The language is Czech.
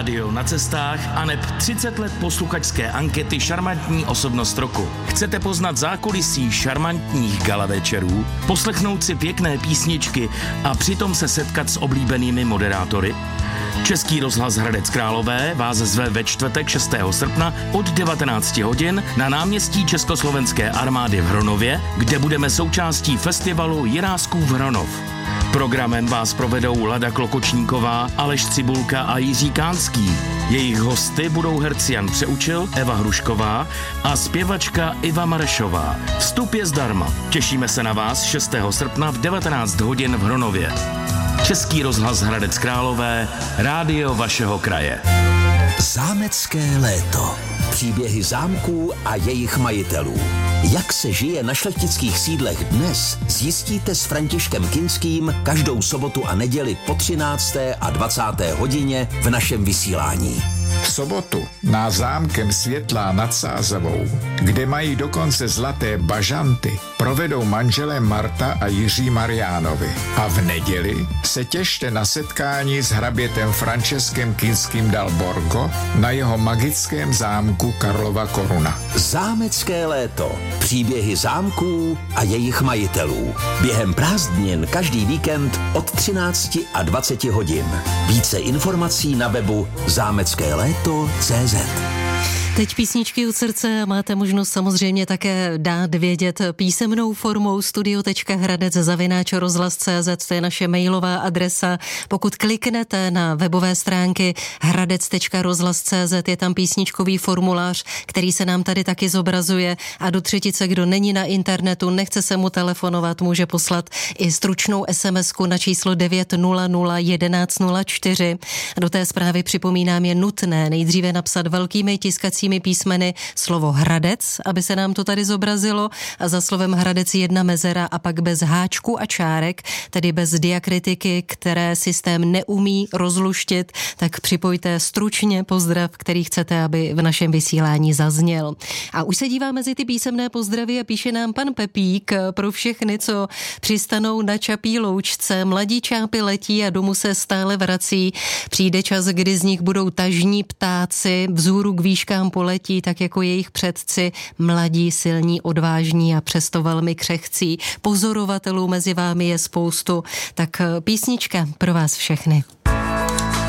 rádio na cestách aneb 30 let posluchačské ankety Šarmantní osobnost roku. Chcete poznat zákulisí šarmantních gala večerů, poslechnout si pěkné písničky a přitom se setkat s oblíbenými moderátory? Český rozhlas Hradec Králové vás zve ve čtvrtek 6. srpna od 19 hodin na náměstí Československé armády v Hronově, kde budeme součástí festivalu Jiráskův Hronov. Programem vás provedou Lada Klokočníková, Aleš Cibulka a Jiří Kánský. Jejich hosty budou herci Jan Přeučil, Eva Hrušková a zpěvačka Iva Marešová. Vstup je zdarma. Těšíme se na vás 6. srpna v 19 hodin v Hronově. Český rozhlas Hradec Králové, rádio vašeho kraje. Zámecké léto. Příběhy zámků a jejich majitelů. Jak se žije na šlechtických sídlech dnes, zjistíte s Františkem Kinským každou sobotu a neděli po 13. a 20. hodině v našem vysílání. V sobotu na zámkem Světlá nad Sázavou, kde mají dokonce zlaté bažanty, provedou manželé Marta a Jiří Mariánovi. A v neděli se těšte na setkání s hrabětem Franceskem Kinským dal Borgo na jeho magickém zámku Karlova Koruna. Zámecké léto. Příběhy zámků a jejich majitelů. Během prázdnin každý víkend od 13 a 20 hodin. Více informací na webu zámeckéléto.cz. Teď písničky od srdce a máte možnost samozřejmě také dát vědět písemnou formou studio.hradec@rozhlas.cz, to je naše mailová adresa. Pokud kliknete na webové stránky hradec.rozhlas.cz, je tam písničkový formulář, který se nám tady taky zobrazuje a do třetice, kdo není na internetu, nechce se mu telefonovat, může poslat i stručnou SMSku na číslo 900 1104. Do té zprávy připomínám, je nutné nejdříve napsat velkými tiskacími písmeny slovo Hradec, aby se nám to tady zobrazilo, a za slovem Hradec 1 mezera a pak bez háčku a čárek, tedy bez diakritiky, které systém neumí rozluštit, tak připojte stručně pozdrav, který chcete, aby v našem vysílání zazněl. A už se dívá mezi ty písemné pozdravy a píše nám pan Pepík: pro všechny, co přistanou na Čapí loučce, mladí čápy letí a domů se stále vrací. Přijde čas, kdy z nich budou tažní ptáci, vzhůru k výškám poletí, tak jako jejich předci, mladí, silní, odvážní a přesto velmi křehcí. Pozorovatelů mezi vámi je spoustu, tak písnička pro vás všechny.